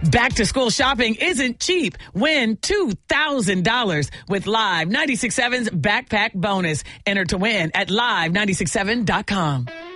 Back to school shopping isn't cheap. Win $2,000 with Live 96.7's Backpack Bonus. Enter to win at live967.com.